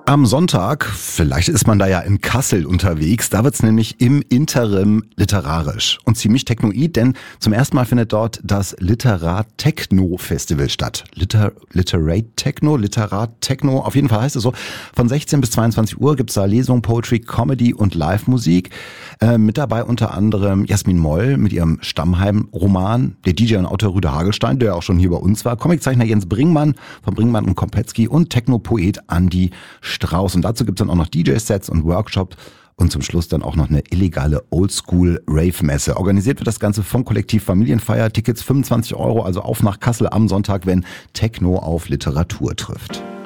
Am Sonntag, vielleicht ist man da ja in Kassel unterwegs, da wird's nämlich im Interim literarisch und ziemlich technoid, denn zum ersten Mal findet dort das Literat Techno Festival statt. Literat Techno, auf jeden Fall heißt es so. Von 16 bis 22 Uhr gibt's da Lesungen, Poetry, Comedy und Live-Musik. Mit dabei unter anderem Jasmin Moll mit ihrem Stammheim-Roman, der DJ und Autor Rüder Hagelstein, der auch schon hier bei uns war, Comiczeichner Jens Bringmann von Bringmann und Kopetzky und Technopoet Andi Strauß. Und dazu gibt's dann auch noch DJ-Sets und Workshops und zum Schluss dann auch noch eine illegale Oldschool-Rave-Messe. Organisiert wird das Ganze vom Kollektiv Familienfeier. Tickets 25 €, also auf nach Kassel am Sonntag, wenn Techno auf Literatur trifft.